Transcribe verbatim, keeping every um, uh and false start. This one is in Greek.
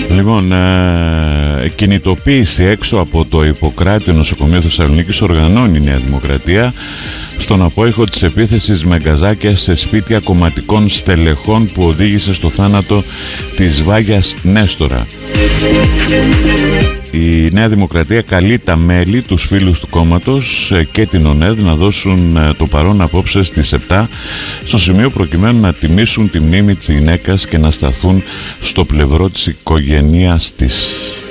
Λοιπόν, ε, κινητοποίηση έξω από το Ιπποκράτιο Νοσοκομείο Θεσσαλονίκης οργανώνει η Νέα Δημοκρατία στον απόϊχο της επίθεσης με γκαζάκια σε σπίτια κομματικών στελεχών που οδήγησε στο θάνατο της Βάγιας Νέστορα. Η Νέα Δημοκρατία καλεί τα μέλη, τους φίλους του κόμματος και την ΟΝΕΔ να δώσουν το παρόν απόψε στις επτά στο σημείο προκειμένου να τιμήσουν τη μνήμη της γυναίκας και να σταθούν στο πλευρό της οικογένειας της.